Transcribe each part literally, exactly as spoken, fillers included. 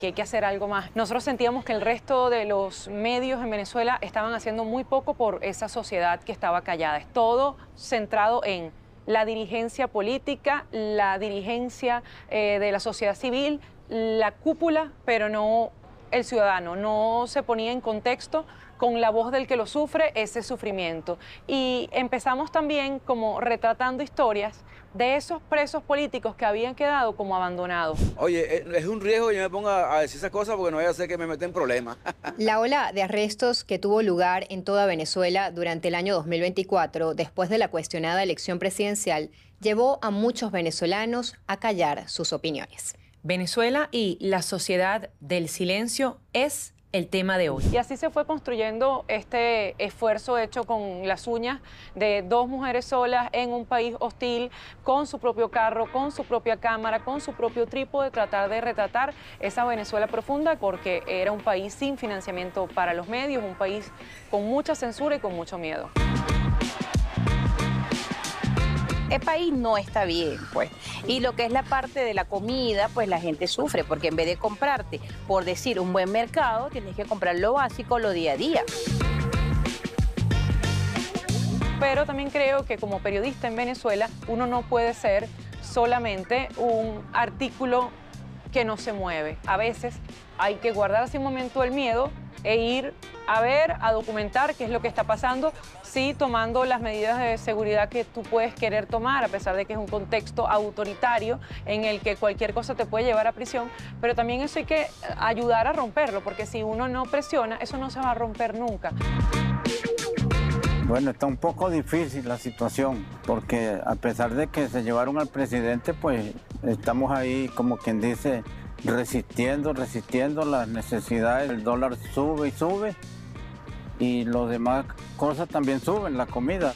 que hay que hacer algo más. Nosotros sentíamos que el resto de los medios en Venezuela estaban haciendo muy poco por esa sociedad que estaba callada. Es todo centrado en la dirigencia política, la dirigencia eh, de la sociedad civil, la cúpula, pero no el ciudadano. No se ponía en contexto con la voz del que lo sufre ese sufrimiento. Y empezamos también como retratando historias de esos presos políticos que habían quedado como abandonados. Oye, es un riesgo que yo me ponga a decir esas cosas porque no vaya a hacer que me meta en problemas. La ola de arrestos que tuvo lugar en toda Venezuela durante el año dos mil veinticuatro, después de la cuestionada elección presidencial, llevó a muchos venezolanos a callar sus opiniones. Venezuela y la sociedad del silencio es el tema de hoy. Y así se fue construyendo este esfuerzo hecho con las uñas de dos mujeres solas en un país hostil, con su propio carro, con su propia cámara, con su propio trípode, tratar de retratar esa Venezuela profunda, porque era un país sin financiamiento para los medios, un país con mucha censura y con mucho miedo. El país no está bien, pues. Y lo que es la parte de la comida, pues la gente sufre, porque en vez de comprarte, por decir, un buen mercado, tienes que comprar lo básico, lo día a día. Pero también creo que como periodista en Venezuela, uno no puede ser solamente un artículo que no se mueve. A veces hay que guardarse un momento el miedo e ir a ver, a documentar qué es lo que está pasando, sí, tomando las medidas de seguridad que tú puedes querer tomar, a pesar de que es un contexto autoritario en el que cualquier cosa te puede llevar a prisión, pero también eso hay que ayudar a romperlo, porque si uno no presiona, eso no se va a romper nunca. Bueno, está un poco difícil la situación, porque a pesar de que se llevaron al presidente, pues estamos ahí, como quien dice, resistiendo, resistiendo las necesidades. El dólar sube y sube y las demás cosas también suben, la comida.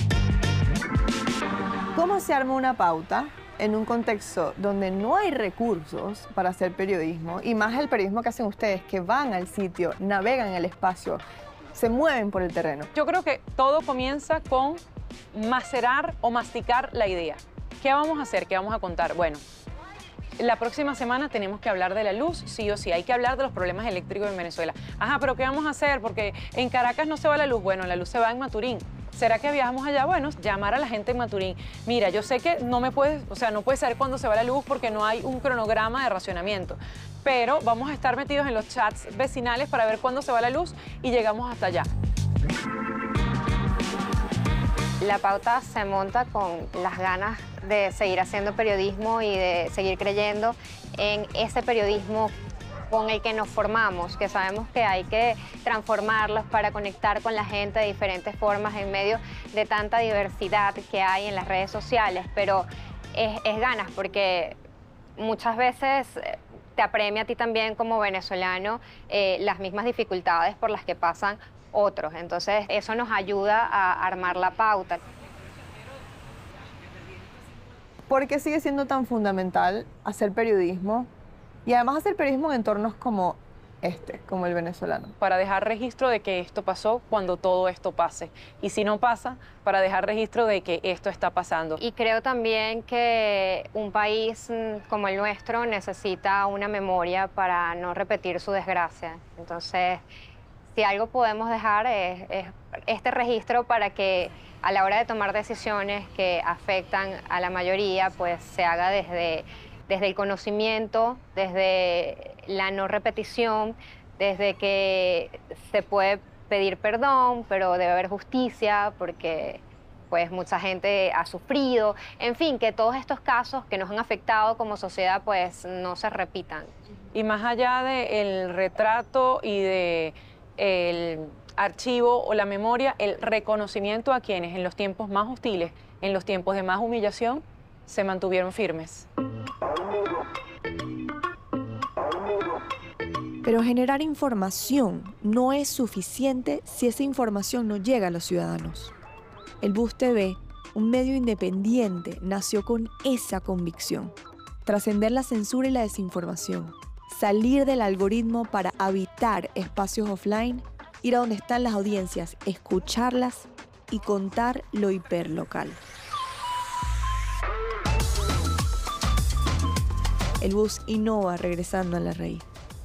¿Cómo se arma una pauta en un contexto donde no hay recursos para hacer periodismo? Y más el periodismo que hacen ustedes, que van al sitio, navegan el espacio, se mueven por el terreno. Yo creo que todo comienza con macerar o masticar la idea. ¿Qué vamos a hacer? ¿Qué vamos a contar? Bueno, la próxima semana tenemos que hablar de la luz, sí o sí. Hay que hablar de los problemas eléctricos en Venezuela. Ajá, pero ¿qué vamos a hacer? Porque en Caracas no se va la luz. Bueno, la luz se va en Maturín. ¿Será que viajamos allá? Bueno, llamar a la gente en Maturín. Mira, yo sé que no me puedes, o sea, no puede saber cuándo se va la luz porque no hay un cronograma de racionamiento. Pero vamos a estar metidos en los chats vecinales para ver cuándo se va la luz y llegamos hasta allá. La pauta se monta con las ganas de seguir haciendo periodismo y de seguir creyendo en ese periodismo con el que nos formamos, que sabemos que hay que transformarlos para conectar con la gente de diferentes formas en medio de tanta diversidad que hay en las redes sociales, pero es, es ganas, porque muchas veces te apremia a ti también como venezolano eh, las mismas dificultades por las que pasan otros. Entonces, eso nos ayuda a armar la pauta. ¿Por qué sigue siendo tan fundamental hacer periodismo? Y además hacer periodismo en entornos como este, como el venezolano. Para dejar registro de que esto pasó cuando todo esto pase. Y si no pasa, para dejar registro de que esto está pasando. Y creo también que un país como el nuestro necesita una memoria para no repetir su desgracia. Entonces, si algo podemos dejar es, es este registro para que a la hora de tomar decisiones que afectan a la mayoría, pues se haga desde, desde el conocimiento, desde la no repetición, desde que se puede pedir perdón, pero debe haber justicia porque pues mucha gente ha sufrido. En fin, que todos estos casos que nos han afectado como sociedad pues no se repitan. Y más allá del retrato y de el archivo o la memoria, el reconocimiento a quienes en los tiempos más hostiles, en los tiempos de más humillación, se mantuvieron firmes. Pero generar información no es suficiente si esa información no llega a los ciudadanos. El Bus T V, un medio independiente, nació con esa convicción: trascender la censura y la desinformación, salir del algoritmo para habitar espacios offline, ir a donde están las audiencias, escucharlas y contar lo hiperlocal. El Bus innova regresando a la raíz.